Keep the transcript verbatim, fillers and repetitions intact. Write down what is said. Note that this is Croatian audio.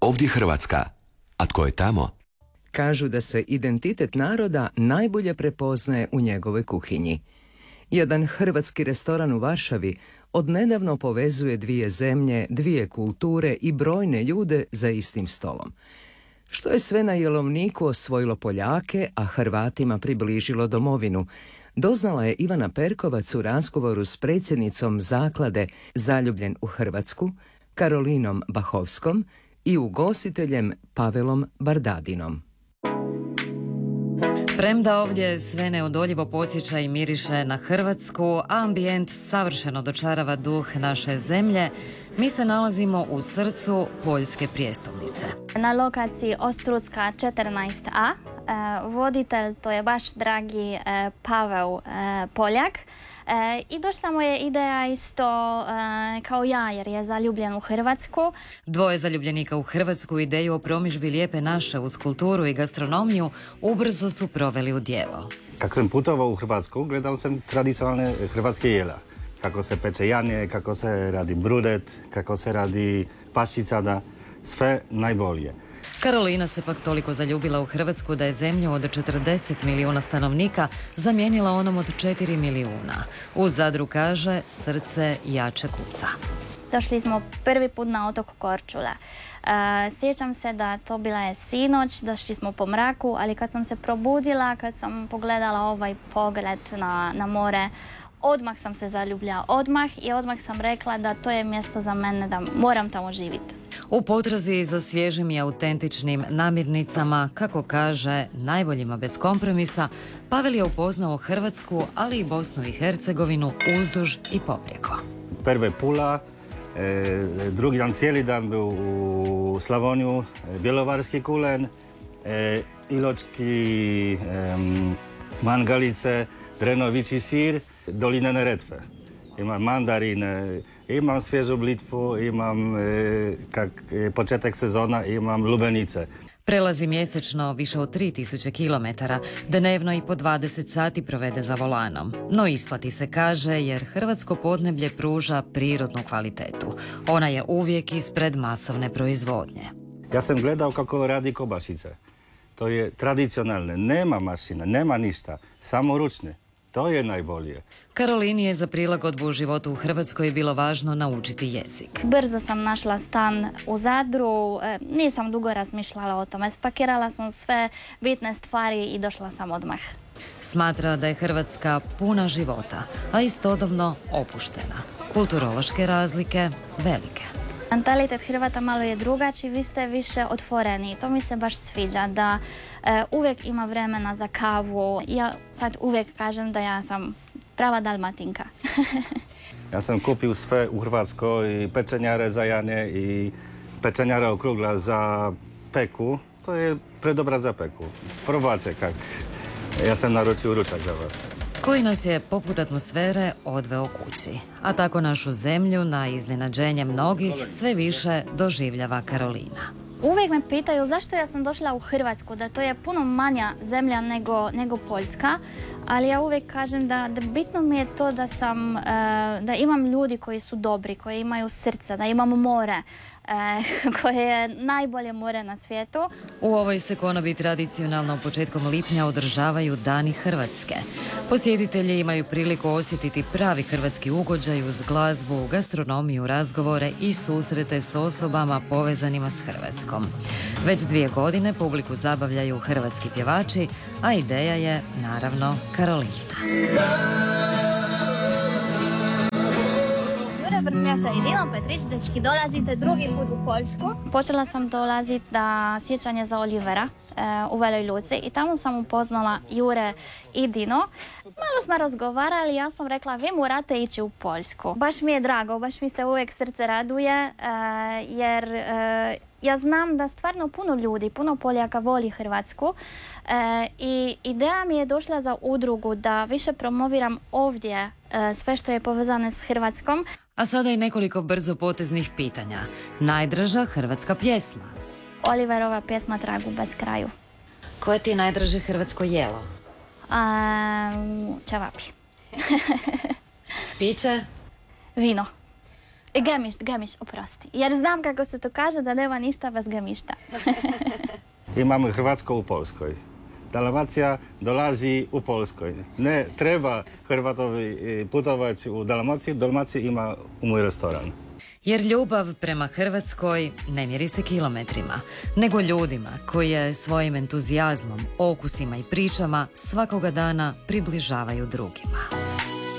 Ovdje Hrvatska. A tko je tamo? Kažu da se identitet naroda najbolje prepoznaje u njegovoj kuhinji. Jedan hrvatski restoran u Varšavi odnedavno povezuje dvije zemlje, dvije kulture i brojne ljude za istim stolom. Što je sve na jelovniku osvojilo Poljake, a Hrvatima približilo domovinu, doznala je Ivana Perkovac u razgovoru s predsjednicom zaklade Zaljubljen u Hrvatsku, Karolinom Bahovskom i ugostiteljem Pavelom Bardadinom. Premda ovdje sve neodoljivo podsjeća i miriše na Hrvatsku, a ambijent savršeno dočarava duh naše zemlje, mi se nalazimo u srcu poljske prijestolnice. Na lokaciji Ostrucka četrnaest a, voditelj to je baš dragi Pavel Poljak. E, I došla mu je ideja isto e, kao ja, jer je zaljubljen u Hrvatsku. Dvoje zaljubljenika u Hrvatsku ideju o promidžbi Lijepe naše uz kulturu i gastronomiju ubrzo su proveli u djelo. Kako sam putovao u Hrvatsku, gledao sam tradicionalne hrvatske jela. Kako se peče janje, kako se radi brudet, kako se radi paščicada, sve najbolje. Karolina se pak toliko zaljubila u Hrvatsku da je zemlju od četrdeset milijuna stanovnika zamijenila onom od četiri milijuna. U Zadru kaže, srce jače kuca. Došli smo prvi put na otok Korčula. Uh, sjećam se da to bila je sinoć, došli smo po mraku, ali kad sam se probudila, kad sam pogledala ovaj pogled na, na more, odmah sam se zaljubila, odmah i odmah sam rekla da to je mjesto za mene, da moram tamo živjeti. U potrazi za svježim i autentičnim namirnicama, kako kaže, najboljima bez kompromisa, Pavel je upoznao Hrvatsku, ali i Bosnu i Hercegovinu uzduž i poprijeko. Prve Pula, e, drugi dan cijeli dan bio u Slavoniju, e, bjelovarski kulen, e, iločki e, mangalice, drenovići sir, doline Neretve. Imam mandarine, imam svježu blitvu, imam e, kak, e, početak sezona, imam lubenice. Prelazi mjesečno više od tri tisuće kilometara, dnevno i po dvadeset sati provede za volanom. No isplati se, kaže, jer hrvatsko podneblje pruža prirodnu kvalitetu. Ona je uvijek ispred masovne proizvodnje. Ja sam gledao kako radi kobašice. To je tradicionalne, nema mašina, nema ništa, samo ručne. To je najbolje. Karolini je za prilagodbu u životu u Hrvatskoj bilo važno naučiti jezik. Brzo sam našla stan u Zadru, nisam dugo razmišljala o tome. Spakirala sam sve bitne stvari i došla sam odmah. Smatra da je Hrvatska puna života, a istodobno opuštena. Kulturološke razlike velike. Mentalitet Hrvata malo je drugačiji, vi ste više otvoreni. To mi se baš sviđa, da e, uvijek ima vremena za kavu. Ja sad uvijek kažem da ja sam prava Dalmatinka. Ja sam kupio sve u Hrvatskoj, i pečenjare za janje i pečenjare okrugla za peku. To je predobra za peku. Probajte kak. Ja sam naručio ručak za vas. Koji nas je, poput atmosfere, odveo kući. A tako našu zemlju, na iznenađenje mnogih, sve više doživljava Karolina. Uvijek me pitaju zašto ja sam došla u Hrvatsku, da to je puno manja zemlja nego, nego Poljska, ali ja uvijek kažem da, da bitno mi je to da, sam, da imam ljudi koji su dobri, koji imaju srce, da imamo more, koje je najbolje more na svijetu. U ovoj se konobi tradicionalno početkom lipnja održavaju Dani Hrvatske. Posjetitelji imaju priliku osjetiti pravi hrvatski ugođaj uz glazbu, gastronomiju, razgovore i susrete s osobama povezanima s Hrvatskom. Već dvije godine publiku zabavljaju hrvatski pjevači, a ideja je, naravno, Karolina. Vrhnjača i Dino Petrić, dečki, dolazite drugi put u Poljsku. Počela sam dolaziti na sjećanje za Olivera e, u Veloj Luci i tamo sam upoznala Jure i Dino. Malo smo razgovarali, ja sam rekla vi morate ići u Poljsku. Baš mi je drago, baš mi se uvijek srce raduje e, jer e, ja znam da stvarno puno ljudi, puno Poljaka voli Hrvatsku e, i ideja mi je došla za udrugu da više promoviram ovdje e, sve što je povezano s Hrvatskom. A sada i nekoliko brzo poteznih pitanja. Najdraža hrvatska pjesma? Oliverova pjesma Tragu bez kraju. Koje ti je najdraže hrvatsko jelo? A, čevapi. Piće? Vino. Gemišt, gemišt, oprosti. Jer znam kako se to kaže da nema ništa bez gemišta. Imamo Hrvatsko u Polskoj. Dalmacija dolazi u Polskoj. Ne treba Hrvatovi putovati u Dalmaciju, Dalmacija ima u moj restoran. Jer ljubav prema Hrvatskoj ne mjeri se kilometrima, nego ljudima koji je svojim entuzijazmom, okusima i pričama svakoga dana približavaju drugima.